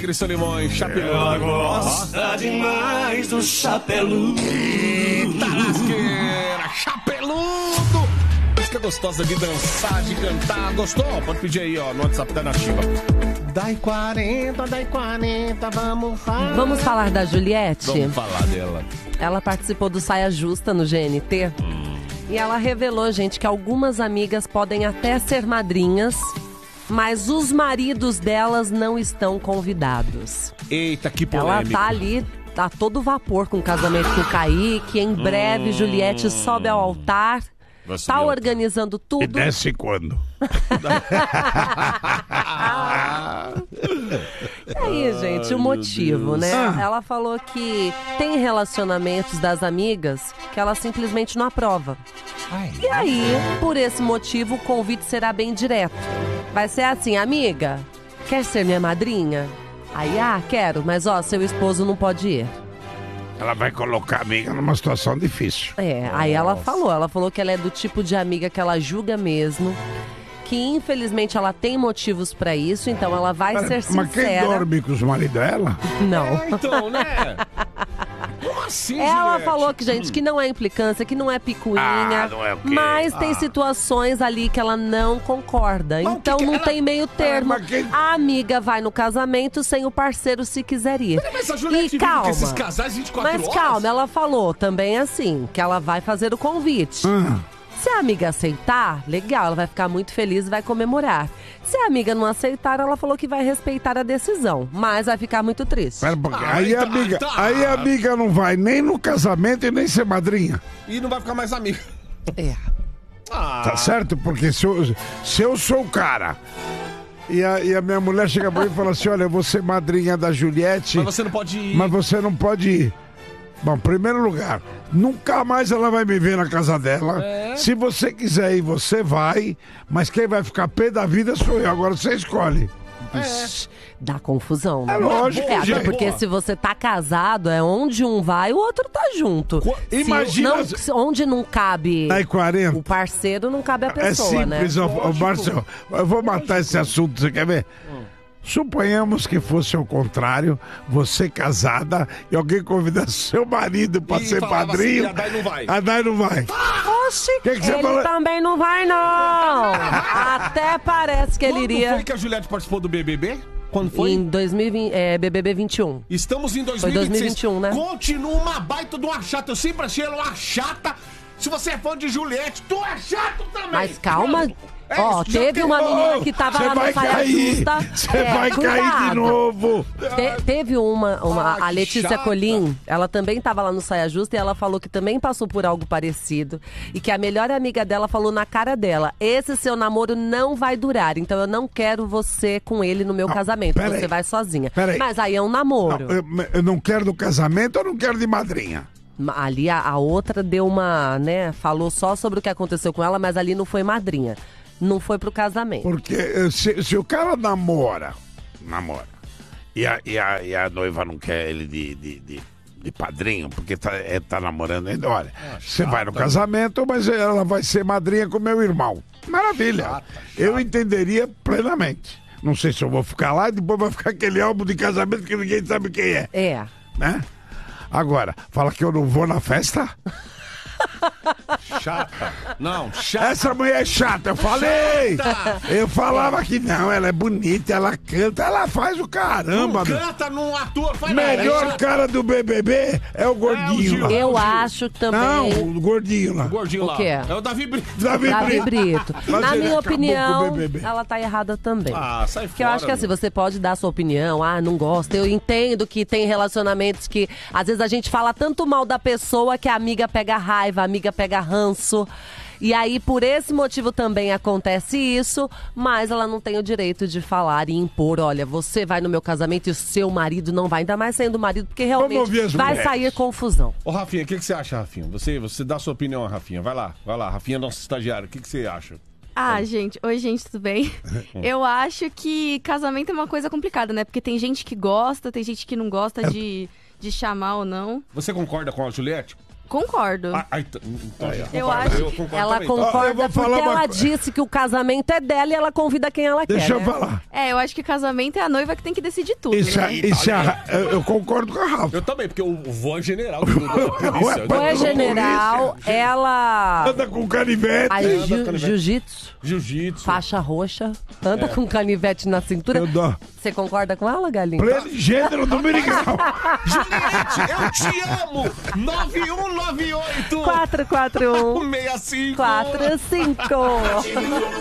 Alegre Solimões, Chapeludo. Ela gosta demais do chapeludo. Eita lasqueira, Chapeludo. Música gostosa de dançar, de cantar. Gostou? Pode pedir aí, ó, no WhatsApp da Nativa. Dai 40, vamos falar. Vamos falar da Juliette? Vamos falar dela. Ela participou do Saia Justa no GNT. E ela revelou, gente, que algumas amigas podem até ser madrinhas, mas os maridos delas não estão convidados. Eita, que polêmico. Ela tá ali, tá todo vapor com o casamento com o Kaique. Em breve, Juliette sobe ao altar. Tá organizando tudo. E desce quando? E aí, gente, o motivo, né? Ela falou que tem relacionamentos das amigas que ela simplesmente não aprova. E aí, por esse motivo, o convite será bem direto. Vai ser assim, amiga, quer ser minha madrinha? Aí, quero, mas ó, seu esposo não pode ir. Ela vai colocar a amiga numa situação difícil. Aí ela falou que ela é do tipo de amiga que ela julga mesmo, que infelizmente ela tem motivos pra isso, então ela vai ser sincera. Mas quem dorme com os maridos dela? Não. Então, né? Como assim, Ela Juliette? falou que, gente, que não é implicância, que não é picuinha, não é o quê? mas tem situações ali que ela não concorda. Mas então não tem meio termo. mas quem- A amiga vai no casamento sem o parceiro se quiser ir. Mas a Juliette E vive calma. com esses casais 24 Mas horas? calma, ela falou também assim, que ela vai fazer o convite. Se a amiga aceitar, legal, ela vai ficar muito feliz e vai comemorar. Se a amiga não aceitar, ela falou que vai respeitar a decisão, mas vai ficar muito triste. Pera um pouquinho. Aí a amiga não vai nem no casamento e nem ser madrinha. E não vai ficar mais amiga. Tá certo? Porque se eu sou o cara e a minha mulher chega pra mim e fala assim, olha, eu vou ser madrinha da Juliette, Mas você não pode ir. mas você não pode ir. Bom, primeiro lugar, nunca mais ela vai me ver na casa dela. Se você quiser ir, você vai, mas quem vai ficar pé da vida sou eu. Agora você escolhe. Ixi, dá confusão, né? É lógico, até gente. porque se você tá casado, é onde um vai, o outro tá junto. Imagina- Onde não cabe Aí 40. o parceiro, não cabe a É pessoa, né? simples, ó, Marcelo. Eu vou matar esse assunto, você quer ver? Suponhamos que fosse ao contrário, você casada e alguém convidasse seu marido pra E ser falava padrinho. assim, a Dai não vai. A Dai não vai. Oxi, Que você ele fala? também não vai, não. Até parece que ele Quando iria foi que a Juliette participou do BBB? Quando foi? em 2020, BBB 21. Estamos em 2026. Foi 2021, né? Continua uma baita de uma chata. Eu sempre achei ela uma chata. Se você é fã de Juliette, tu é chato também. Mas calma. É Ó, isso, já teve tem- uma menina que tava Você lá no vai Saia cair. Justa. Você vai cair de cuidado. novo. Teve a que Letícia chata. Colim, ela também tava lá no Saia Justa e ela falou que também passou por algo parecido e que a melhor amiga dela falou na cara dela, esse seu namoro não vai durar, então eu não quero você com ele no meu casamento, pera você aí. vai sozinha. Pera aí. Mas aí é um namoro. Eu não quero do casamento, eu não quero de madrinha. Ali a outra deu uma, né, falou só sobre o que aconteceu com ela, mas ali não foi madrinha. Não foi pro casamento. Porque se o cara namora, e a noiva não quer ele de padrinho, porque tá namorando ainda, olha, você vai no casamento, mas ela vai ser madrinha com meu irmão. Maravilha. Eu entenderia plenamente. Não sei se eu vou ficar lá e depois vai ficar aquele álbum de casamento que ninguém sabe quem é. É. Né? Agora, fala que eu não vou na festa? Chata. Não, chata. Essa mulher é chata, eu falei! Chata. Eu falava que não, ela é bonita, ela canta, ela faz o caramba. Não canta, não atua, faz nada. Melhor É chata. cara do BBB é o gordinho Gil. lá. Eu acho também. Não, o gordinho lá. O gordinho O lá. quê? É o Davi Brito. Davi Brito. Mas Na ele minha acabou com o opinião, BBB. ela tá errada também. Ah, sai Porque eu fora, acho que assim, meu. você pode dar sua opinião, não gosta. Eu entendo que tem relacionamentos que às vezes a gente fala tanto mal da pessoa que a amiga pega raiva, a amiga pega ranço. E aí, por esse motivo também acontece isso, mas ela não tem o direito de falar e impor, olha, você vai no meu casamento e o seu marido não vai, ainda mais sendo marido, porque Vamos realmente ouvir as vai mulheres. sair confusão. Ô, Rafinha, o que você acha, Rafinha? Você dá sua opinião, Rafinha. Vai lá. Rafinha, nosso estagiário. O que você acha? Gente. Oi, gente, tudo bem? Eu acho que casamento é uma coisa complicada, né? Porque tem gente que gosta, tem gente que não gosta de chamar ou não. Você concorda com a Juliette? Concordo. Eu acho. acho- Eu concordo Ela também. eu concorda vou falar porque uma ela co- disse que o casamento é dela e ela convida quem ela quer. Deixa eu né? falar. Eu acho que casamento é a noiva que tem que decidir tudo. Isso, né? eu concordo com a Rafa. Eu também, porque o vô é general. do- da polícia. Ou é general, ela. Anda com canivete. Aí, Anda com canivete. jiu-jitsu, Jiu-jitsu. faixa roxa, anda com canivete na cintura. Eu dou. Você concorda com ela, Galinha? Pleno gênero dominical. Juliette, eu te amo! 9198 441 65 45.